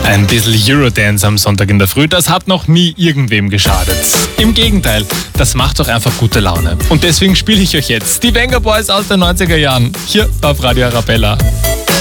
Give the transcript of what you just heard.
Ein bisschen Eurodance am Sonntag in der Früh, das hat noch nie irgendwem geschadet. Im Gegenteil, das macht doch einfach gute Laune. Und deswegen spiele ich euch jetzt die Venga Boys aus den 90er Jahren hier auf Radio Arabella.